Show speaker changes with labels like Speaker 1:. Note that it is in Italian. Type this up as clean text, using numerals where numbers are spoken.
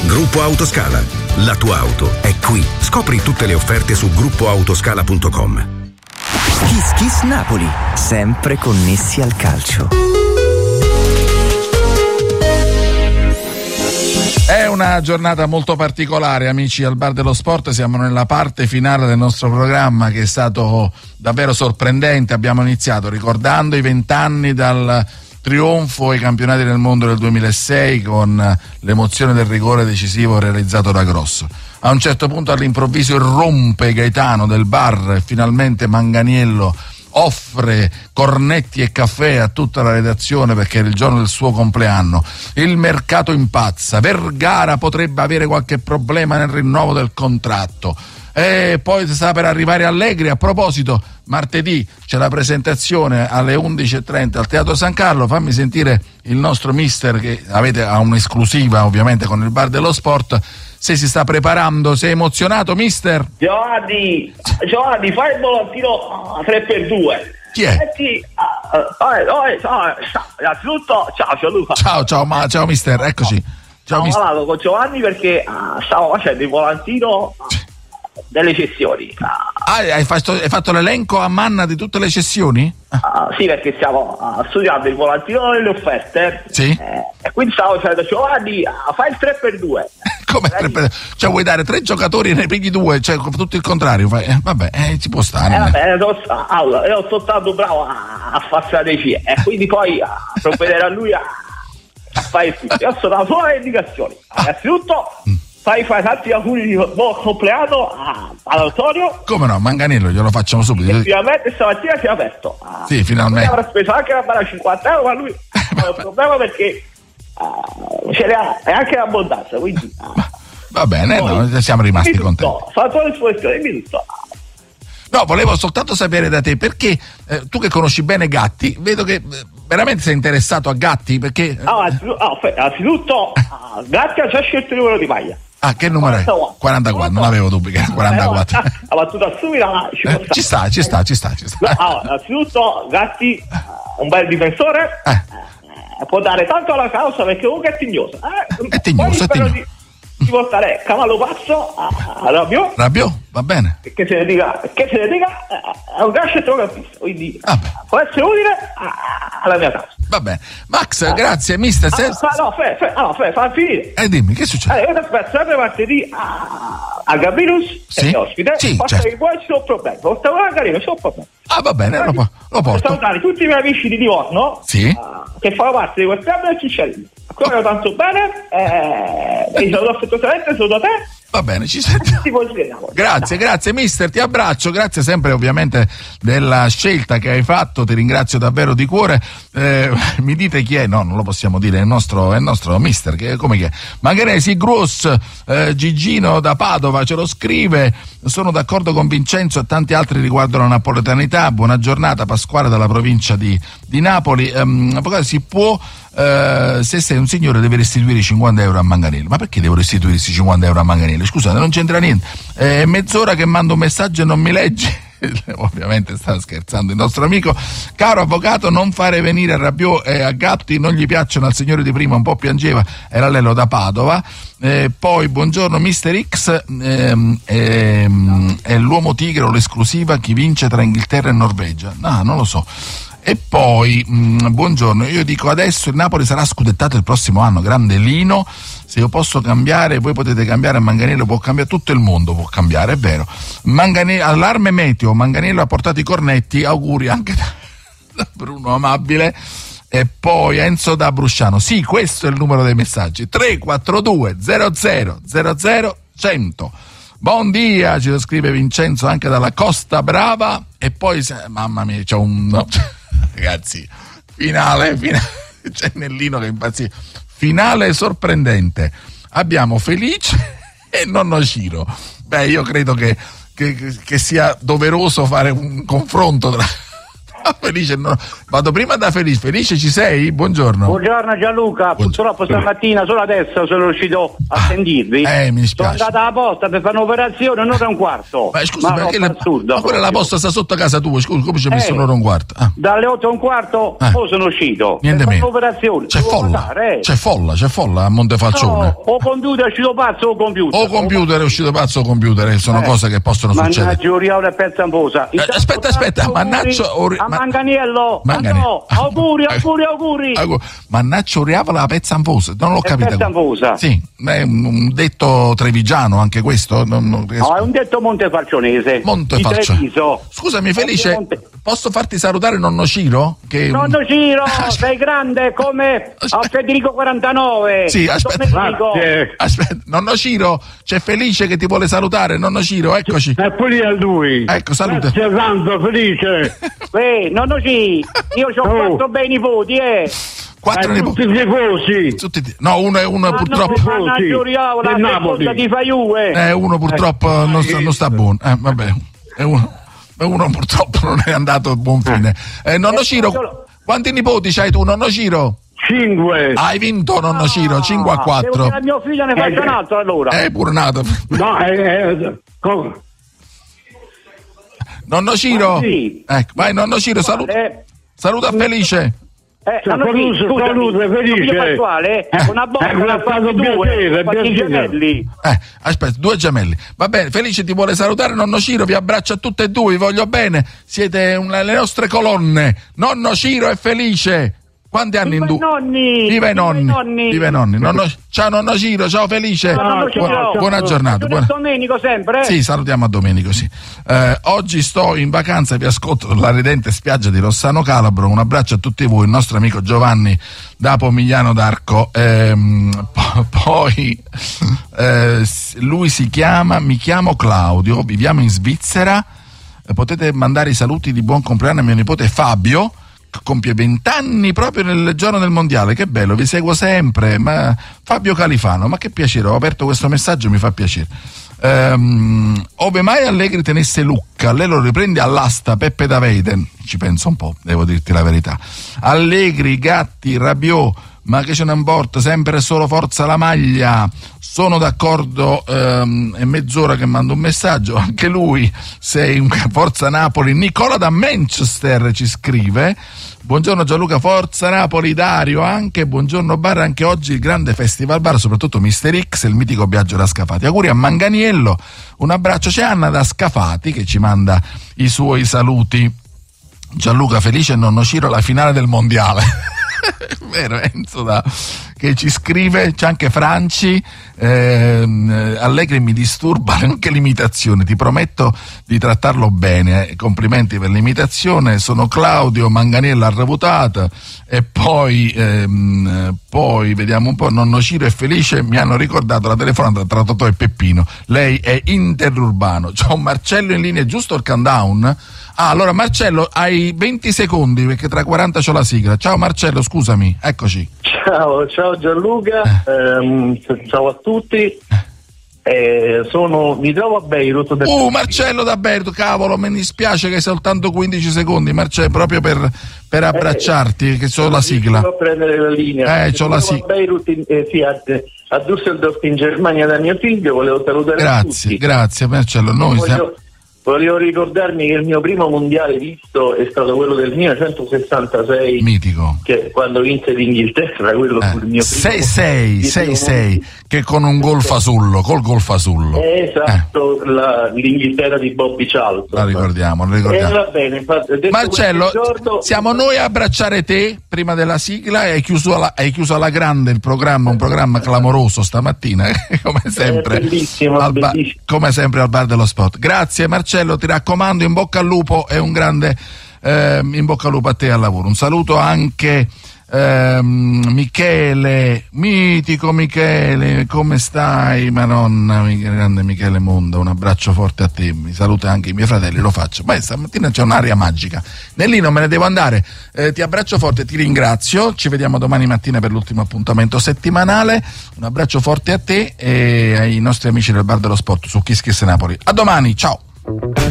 Speaker 1: Gruppo Autoscala. La tua auto è qui. Scopri tutte le offerte su gruppoautoscala.com.
Speaker 2: Kiss Kiss Napoli, sempre connessi al calcio.
Speaker 3: È una giornata molto particolare, amici al Bar dello Sport. Siamo nella parte finale del nostro programma, che è stato davvero sorprendente. Abbiamo iniziato ricordando i 20 anni dal trionfo ai campionati del mondo del 2006 con l'emozione del rigore decisivo realizzato da Grosso. A un certo punto all'improvviso irrompe Gaetano del bar e finalmente Manganiello offre cornetti e caffè a tutta la redazione perché era il giorno del suo compleanno. Il mercato impazza, Vergara potrebbe avere qualche problema nel rinnovo del contratto. E poi sta per arrivare Allegri. A proposito, martedì c'è la presentazione alle 11:30 al Teatro San Carlo. Fammi sentire il nostro mister, che ha un'esclusiva ovviamente con il Bar dello Sport, se si sta preparando. Sei emozionato, mister?
Speaker 4: Giovanni, fai il volantino 3x2.
Speaker 3: Chi è?
Speaker 4: Innanzitutto, ciao Gianluca.
Speaker 3: Ciao mister, eccoci. Ciao,
Speaker 4: Ho parlato con Giovanni perché stavo facendo il volantino delle cessioni.
Speaker 3: Hai fatto l'elenco a manna di tutte le cessioni?
Speaker 4: Sì, perché stiamo studiando il volantino delle offerte.
Speaker 3: Sì.
Speaker 4: E quindi stavo dicendo, Giovanni, fai il 3x2.
Speaker 3: Come 3x2? Cioè vuoi dare 3 giocatori e ne pigli 2? Cioè tutto il contrario. Ci può stare.
Speaker 4: Allora, io sono stato bravo a farsi la decisione. E quindi poi provvederà a lui a fare tutto. Io sono dato solo le indicazioni. Innanzitutto fai tanti auguri di buon compleanno all'Antonio.
Speaker 3: Come no, Manganiello, glielo facciamo subito.
Speaker 4: E finalmente stamattina si è aperto.
Speaker 3: Sì, finalmente.
Speaker 4: Avrà speso anche la barra 50 euro, ma lui ha un problema perché ce l'ha, è anche l'abbondanza, quindi
Speaker 3: va bene, no, siamo rimasti contenti.
Speaker 4: Fatto l'esposizione, dimmi tutto.
Speaker 3: No, volevo soltanto sapere da te perché tu che conosci bene Gatti, vedo che veramente sei interessato a Gatti, perché
Speaker 4: anzitutto Gatti ha già scelto il numero di maglia.
Speaker 3: Che numero è? 44, non avevo dubbi che era 44.
Speaker 4: La battuta subita
Speaker 3: ci sta.
Speaker 4: Allora, innanzitutto Gatti un bel difensore, può dare tanto alla causa perché comunque è tignoso.
Speaker 3: È tignoso.
Speaker 4: Di portare Cavallo Pazzo a Rabiot,
Speaker 3: va bene.
Speaker 4: Che se ne dica è un gran centrocampista, quindi può essere utile alla mia causa.
Speaker 3: Va bene, Max, grazie mister.
Speaker 4: Fa finire.
Speaker 3: Dimmi, che succede?
Speaker 4: Io ti aspetto sempre martedì a Gabrinus,
Speaker 3: sì?
Speaker 4: che è ospite.
Speaker 3: Sì,
Speaker 4: Posso
Speaker 3: certo.
Speaker 4: che vuoi, ci sono problemi. Porta una carina, ci sono problemi.
Speaker 3: Va bene, lo porto.
Speaker 4: Salutare tutti i miei amici di Livorno,
Speaker 3: sì?
Speaker 4: Che fanno parte di quel club del Cicciarino. Come tanto bene, mi saluto affettuosamente, saluto te.
Speaker 3: Va bene, ci sentiamo. Grazie mister, ti abbraccio, grazie sempre ovviamente della scelta che hai fatto, ti ringrazio davvero di cuore. Mi dite chi è? No, non lo possiamo dire, è il nostro mister, che è? Magheresi Gross, Gigino da Padova ce lo scrive. Sono d'accordo con Vincenzo e tanti altri riguardo la napoletanità. Buona giornata, Pasquale dalla provincia di Napoli. Avvocato, si può, se sei un signore devi restituire i 50 euro a Manganiello. Ma perché devo restituire questi 50 euro a Manganiello? Scusate, non c'entra niente. È mezz'ora che mando un messaggio e non mi leggi. Ovviamente sta scherzando il nostro amico. Caro avvocato, non fare venire a Rabiot e a Gatti, non gli piacciono. Al signore di prima un po' piangeva, era Lello da Padova. Poi buongiorno Mister X, è l'uomo tigre o l'esclusiva, chi vince tra Inghilterra e Norvegia? No, non lo so. E poi buongiorno, io dico adesso il Napoli sarà scudettato il prossimo anno, grande Lino. Se io posso cambiare, voi potete cambiare, Manganiello può cambiare, tutto il mondo può cambiare, è vero. Allarme meteo, Manganiello ha portato i cornetti, auguri anche da Bruno Amabile. E poi Enzo da Brusciano, sì, questo è il numero dei messaggi, 342 00 00 100. Buon dia, ci lo scrive Vincenzo anche dalla Costa Brava. E poi, mamma mia, c'è ragazzi, finale, c'è Nellino che impazzisce. Finale sorprendente. Abbiamo Felice e nonno Ciro. Io credo che sia doveroso fare un confronto tra Felice, no. Vado prima da Felice. Felice, ci sei? Buongiorno.
Speaker 5: Buongiorno Gianluca, purtroppo stamattina solo adesso sono riuscito a sentirvi.
Speaker 3: Mi dispiace.
Speaker 5: Sono andata alla posta per fare un'operazione, un'ora e un quarto.
Speaker 3: Ma scusa,
Speaker 5: ma
Speaker 3: quella la posta sta sotto casa tua, scusa, come ci hai messo un'ora e un quarto?
Speaker 5: Dalle 8 e un quarto poi sono uscito.
Speaker 3: Niente
Speaker 5: per
Speaker 3: meno.
Speaker 5: Un'operazione.
Speaker 3: C'è folla a Montefalcione.
Speaker 5: No, o computer è uscito pazzo o computer.
Speaker 3: O computer è uscito pazzo o computer, sono cose che possono succedere.
Speaker 5: Mannaggia Oriolo e pezza amposa.
Speaker 3: Aspetta, mannaccio
Speaker 5: a Manganiello. No, auguri.
Speaker 3: Mannaccio Oriavola la pezza amposa, non l'ho capito.
Speaker 5: Pezza amposa.
Speaker 3: Sì, è un detto trevigiano anche questo?
Speaker 5: No, è un detto montefalcionese. Scusami Felice,
Speaker 3: posso farti salutare nonno Ciro?
Speaker 5: Nonno Ciro, sei grande come a Federico 49.
Speaker 3: Sì, aspetta, nonno Ciro, c'è Felice che ti vuole salutare, nonno Ciro, eccoci.
Speaker 6: E poi a lui.
Speaker 3: Ecco, saluta.
Speaker 6: Grazie tanto, Felice.
Speaker 5: Nonno Ciro, io ho 4 bei nipoti,
Speaker 3: 4 nipoti.
Speaker 6: Tutti tifosi.
Speaker 3: No, uno purtroppo.
Speaker 5: Del Napoli.
Speaker 3: Uno purtroppo non sta buono. Vabbè. Uno purtroppo non è andato a buon fine. Nonno Ciro, quanti nipoti c'hai tu, nonno Ciro?
Speaker 6: 5.
Speaker 3: Hai vinto, nonno Ciro, 5-4.
Speaker 5: A mio figlio ne faccio un altro allora.
Speaker 3: È pure nato.
Speaker 6: No,
Speaker 3: nonno Ciro.
Speaker 5: Sì.
Speaker 3: Ecco, vai nonno Ciro, saluta Felice.
Speaker 6: Salute Felice.
Speaker 5: Pasquale, una botta
Speaker 6: stato piacere,
Speaker 5: gemelli.
Speaker 3: Aspetta, 2 gemelli. Va bene, Felice ti vuole salutare nonno Ciro, vi abbraccio a tutte e due, vi voglio bene. Siete le nostre colonne. Nonno Ciro e Felice. Quanti anni in due? Viva i nonni. Ciao nonno Ciro, ciao Felice. Buona giornata.
Speaker 5: Domenico sempre.
Speaker 3: Sì, salutiamo a Domenico, sì. Oggi sto in vacanza e vi ascolto la ridente spiaggia di Rossano Calabro. Un abbraccio a tutti voi, il nostro amico Giovanni da Pomigliano d'Arco. Poi lui mi chiamo Claudio, viviamo in Svizzera. Potete mandare i saluti di buon compleanno a mio nipote Fabio, compie 20 anni proprio nel giorno del mondiale. Che bello, vi seguo sempre. Ma Fabio Califano, ma che piacere, ho aperto questo messaggio, mi fa piacere. Ove mai Allegri tenesse Lucca, lei lo riprende all'asta Peppe Davide. Ci penso un po', devo dirti la verità. Allegri, Gatti, Rabiot, ma che ce ne importa, sempre e solo forza la maglia. Sono d'accordo, è mezz'ora che mando un messaggio, anche lui, sei un forza Napoli. Nicola da Manchester ci scrive: buongiorno Gianluca, forza Napoli. Dario anche, buongiorno Bar, anche oggi il grande festival bar, soprattutto Mister X, il mitico viaggio da Scafati. Auguri a Manganiello, un abbraccio. C'è Anna da Scafati che ci manda i suoi saluti. Gianluca, Felice e nonno Ciro, la finale del mondiale. Vero, Enzo che ci scrive. C'è anche Franci. Allegri mi disturba anche l'imitazione, ti prometto di trattarlo bene. Complimenti per l'imitazione. Sono Claudio, Manganiello arrevutata. E poi vediamo un po', nonno Ciro e Felice mi hanno ricordato la telefonata tra Totò e Peppino. Lei è interurbano. C'ho un Marcello in linea, giusto il countdown? Allora Marcello, hai 20 secondi perché tra 40 c'ho la sigla. Ciao Marcello, scusami, eccoci.
Speaker 7: Ciao Gianluca, ciao a tutti. Mi trovo a Beirut.
Speaker 3: Marcello da Beirut, cavolo, mi dispiace che hai soltanto 15 secondi, Marcello, proprio per abbracciarti, che c'ho la sigla.
Speaker 7: Devo prendere la linea.
Speaker 3: C'ho la sigla.
Speaker 7: A Beirut, a Düsseldorf in Germania da mio figlio, volevo salutare tutti.
Speaker 3: Grazie Marcello,
Speaker 7: Volevo ricordarmi che il mio primo mondiale visto è stato quello del 1966.
Speaker 3: Mitico.
Speaker 7: Che quando vinse l'Inghilterra, quello fu il mio primo 6-6,
Speaker 3: che con un col gol fasullo.
Speaker 7: Esatto, l'Inghilterra di Bobby Charlton.
Speaker 3: La ricordiamo.
Speaker 7: Va bene,
Speaker 3: Marcello, siamo noi a abbracciare te prima della sigla e hai chiuso alla grande il programma, un programma clamoroso stamattina, come sempre.
Speaker 7: Bellissimo.
Speaker 3: Come sempre al Bar dello Sport. Grazie Marcello. Ti raccomando, in bocca al lupo e un grande in bocca al lupo a te al lavoro. Un saluto anche Michele, mitico Michele, come stai? Madonna, grande Michele Mondo, un abbraccio forte a te. Mi saluta anche i miei fratelli, lo faccio. Beh, stamattina c'è un'aria magica. Nellino, me ne devo andare. Ti abbraccio forte, ti ringrazio. Ci vediamo domani mattina per l'ultimo appuntamento settimanale. Un abbraccio forte a te e ai nostri amici del Bar dello Sport su Kiss Kiss Napoli. A domani, ciao.